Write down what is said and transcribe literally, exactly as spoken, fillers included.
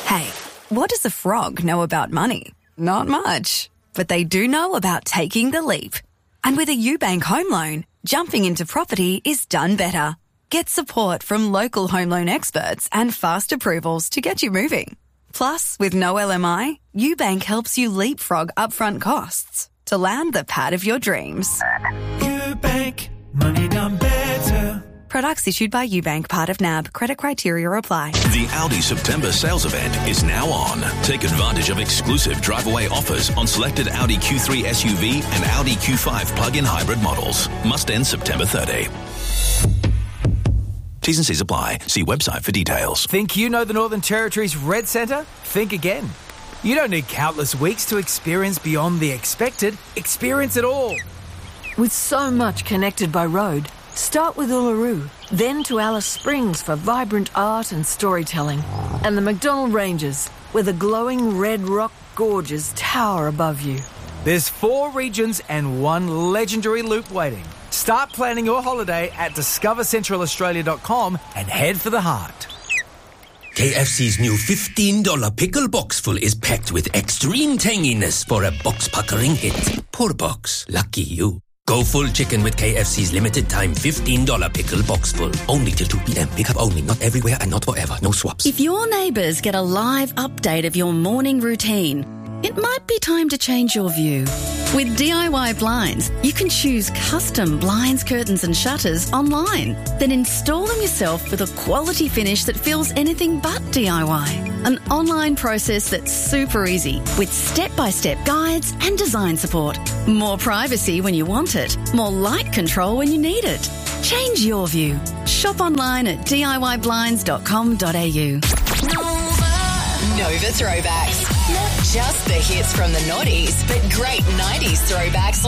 Hey, what does a frog know about money? Not much. But they do know about taking the leap. And with a UBank home loan, jumping into property is done better. Get support from local home loan experts and fast approvals to get you moving. Plus, with no L M I, UBank helps you leapfrog upfront costs to land the pad of your dreams. UBank, money done better. Products issued by UBank, part of N A B. Credit criteria apply. The Audi September sales event is now on. Take advantage of exclusive drive-away offers on selected Audi Q three S U V and Audi Q five plug-in hybrid models. Must end September thirtieth. T's and C's apply. See website for details. Think you know the Northern Territory's Red Centre? Think again. You don't need countless weeks to experience beyond the expected. Experience it all. With so much connected by road, start with Uluru, then to Alice Springs for vibrant art and storytelling, and the McDonnell Ranges, where the glowing red rock gorges tower above you. There's four regions and one legendary loop waiting. Start planning your holiday at discover central australia dot com and head for the heart. K F C's new fifteen dollars pickle box full is packed with extreme tanginess for a box-puckering hit. Poor box. Lucky you. Go full chicken with K F C's limited time fifteen dollars pickle box full. Only till two p.m. Pick up only. Not everywhere and not forever. No swaps. If your neighbours get a live update of your morning routine, it might be time to change your view. With D I Y Blinds, you can choose custom blinds, curtains and shutters online. Then install them yourself with a quality finish that feels anything but D I Y. An online process that's super easy with step-by-step guides and design support. More privacy when you want it. More light control when you need it. Change your view. Shop online at d i y blinds dot com dot a u. Nova Throwbacks. Not just the hits from the noughties, but great nineties throwbacks